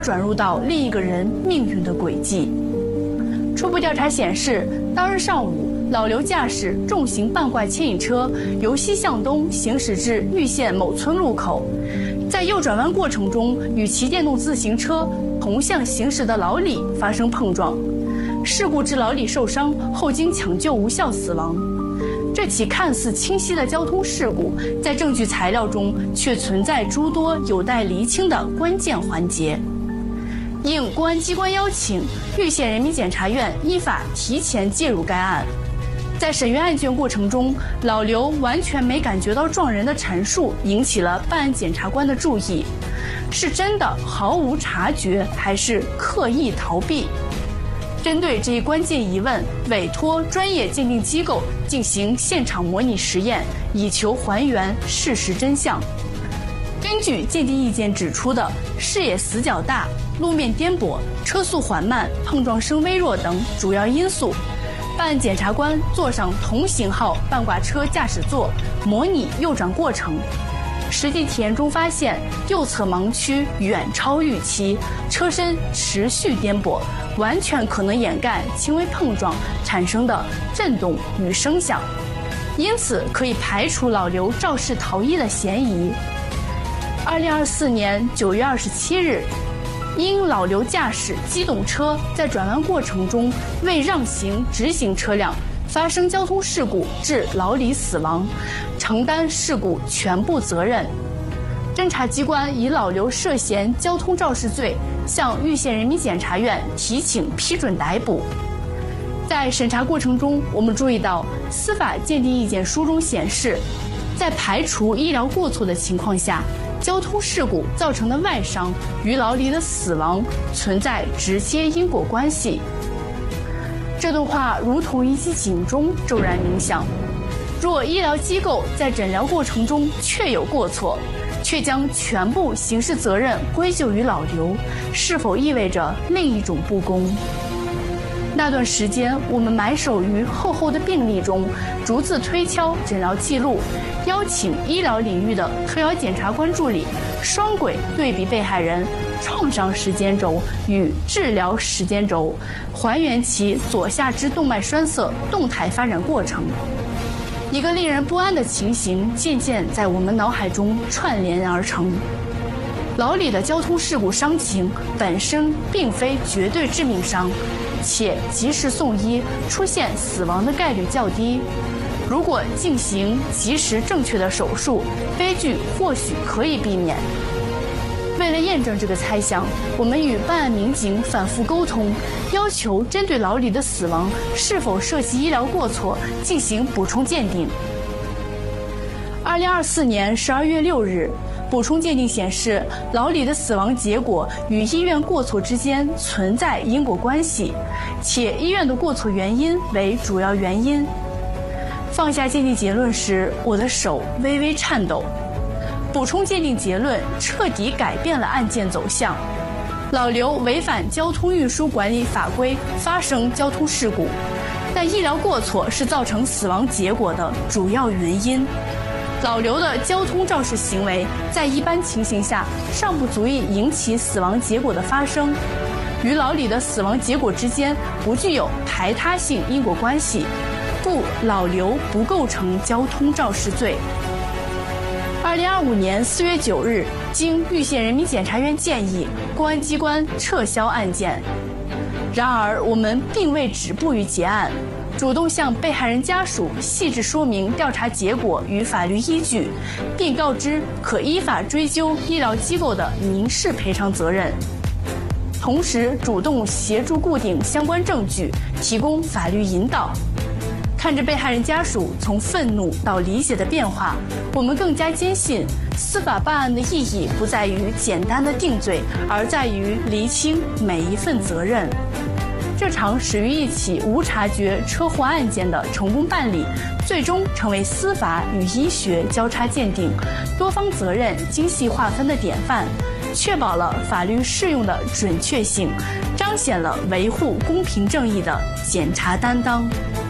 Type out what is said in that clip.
转入到另一个人命运的轨迹。初步调查显示，当日上午，老刘驾驶重型半挂牵引车由西向东行驶至玉县某村路口，在右转弯过程中与骑电动自行车同向行驶的老李发生碰撞，事故致老李受伤后经抢救无效死亡。这起看似清晰的交通事故，在证据材料中却存在诸多有待厘清的关键环节。应公安机关邀请，玉县人民检察院依法提前介入该案。在审阅案卷过程中，老刘完全没感觉到撞人的陈述引起了办案检察官的注意，是真的毫无察觉，还是刻意逃避？针对这一关键疑问，委托专业鉴定机构进行现场模拟实验，以求还原事实真相。根据鉴定意见指出的视野死角大、路面颠簸、车速缓慢、碰撞声微弱等主要因素，办案检察官坐上同型号半挂车驾驶座，模拟右转过程。实际体验中发现，右侧盲区远超预期，车身持续颠簸，完全可能掩盖轻微碰撞产生的震动与声响，因此可以排除老刘肇事逃逸的嫌疑。2024年9月27日，因老刘驾驶机动车在转弯过程中未让行直行车辆，发生交通事故致老李死亡，承担事故全部责任。侦查机关以老刘涉嫌交通肇事罪，向玉县人民检察院提请批准逮捕。在审查过程中，我们注意到司法鉴定意见书中显示，在排除医疗过错的情况下，交通事故造成的外伤与老李的死亡存在直接因果关系。这段话如同一记警钟，骤然鸣响。若医疗机构在诊疗过程中确有过错，却将全部刑事责任归咎于老刘，是否意味着另一种不公？那段时间，我们埋首于厚厚的病历中，逐字推敲诊疗记录，邀请医疗领域的特邀检察官助理双轨对比被害人创伤时间轴与治疗时间轴，还原其左下肢动脉栓塞动态发展过程。一个令人不安的情形渐渐在我们脑海中串联而成。老李的交通事故伤情本身并非绝对致命伤，且及时送医，出现死亡的概率较低。如果进行及时正确的手术，悲剧或许可以避免。为了验证这个猜想，我们与办案民警反复沟通，要求针对老李的死亡是否涉及医疗过错进行补充鉴定。2024年12月6日，补充鉴定显示，老李的死亡结果与医院过错之间存在因果关系，且医院的过错原因为主要原因。放下鉴定结论时，我的手微微颤抖。补充鉴定结论彻底改变了案件走向。老刘违反交通运输管理法规发生交通事故，但医疗过错是造成死亡结果的主要原因。老刘的交通肇事行为在一般情形下尚不足以引起死亡结果的发生，与老李的死亡结果之间不具有排他性因果关系，故老刘不构成交通肇事罪。2025年4月9日，经玉县人民检察院建议，公安机关撤销案件。然而，我们并未止步于结案，主动向被害人家属细致说明调查结果与法律依据，并告知可依法追究医疗机构的民事赔偿责任。同时，主动协助固定相关证据，提供法律引导。看着被害人家属从愤怒到理解的变化，我们更加坚信，司法办案的意义不在于简单的定罪，而在于厘清每一份责任。这场始于一起无察觉车祸案件的成功办理，最终成为司法与医学交叉鉴定、多方责任精细划分的典范，确保了法律适用的准确性，彰显了维护公平正义的检察担当。